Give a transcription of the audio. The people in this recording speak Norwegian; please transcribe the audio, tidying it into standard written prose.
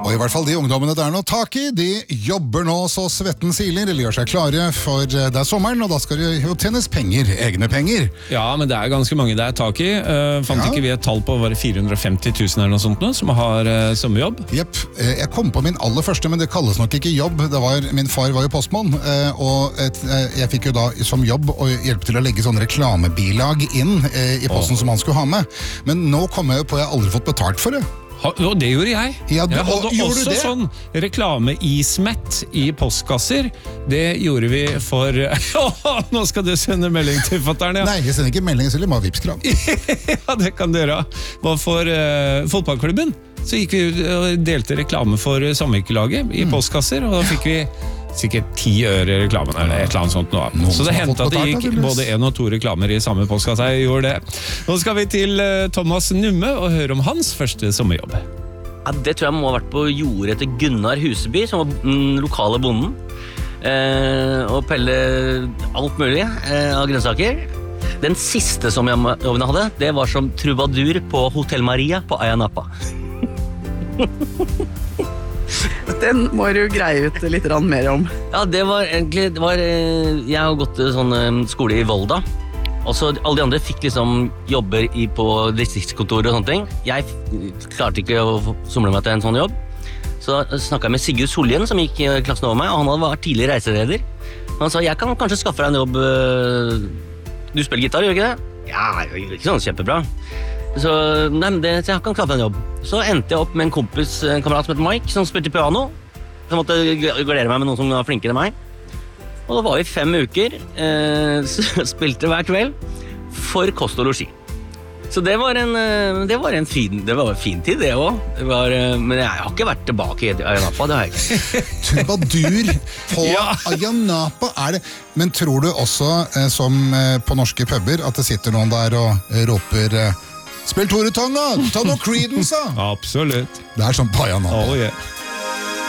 Og i hvert fall de ungdommene det nå tak i, de jobber nå så svetten siler, eller gjør seg klare, for det sommeren, og da skal det jo tjenes penger, egne penger. Ja, men det ganske mange det tak i. Fant ikke vi et tall på, var det 450 000 eller noe sånt nå, som har sommerjobb? Jepp, jeg kom på min aller første, men det kalles nok ikke jobb. Min far var jo postmann, og jeg fikk jo da som jobb å hjelpe til å legge sånne reklamebilag inn i posten som han skulle ha med. Men nå kom jeg jo på, jeg har aldri fått betalt for det. Og det gjorde jeg. Ja, jeg hadde også sånn reklame-ismett i postkasser. Det gjorde vi for... nå skal du sende melding til fatteren, ja. Nei, jeg sender ikke melding, jeg må ha Vipps-krav. Ja, det kan du gjøre. Hva for fotballklubben? Så gikk vi og delte reklame for samvirkelaget i postkasser, og da fikk vi sikkert 10 øre reklamen eller et eller annet sånt nå. Så det hendte at det gikk både 1 og 2 reklamer i samme postkasse. Jeg gjorde det. Nå skal vi til Thomas Numme og høre om hans første sommerjobb. Ja, det tror jeg må ha vært på jordet til Gunnar Huseby, som var den lokale bonden. Og pelle alt mulig av grønnsaker. Den siste jobben jeg hadde, det var som trubadur på Hotel Maria på Ayia Napa. Den må du greie ut litt mer om. Ja, det var egentlig jeg har gått til sånn skole i Volda. Og så alle de andre fikk liksom jobber på distriktskontoret og sånne ting. Jeg klarte ikke å somle meg til en sånn jobb. Så snakket jeg med Sigurd Soljen, som gikk i klassen over meg, og han var tidligere reiseleder. Han sa, jeg kan kanskje skaffe deg en jobb. Du spiller gitar, gjør ikke det? Ja, ikke sånn kjempebra. Så jeg kan skaffe en jobb. Så endte jeg opp med en kamerat som heter Mike, som spilte piano. Så jeg måtte glede meg med noen som var flinkere enn meg. Og da var vi 5 uker, spilte hver kveld for kost og logi. Så det var en fin tid, det også. Men jeg har ikke vært tilbake i Ayia Napa, det har jeg ikke. Trubadur på Ayia Napa, det? Men tror du også, som på norske puber, at det sitter noen der og roper «Spill Tore Tang da! Ta noe Creedence da!» Absolutt. Det sånn på Ayia Napa. Oh, yeah.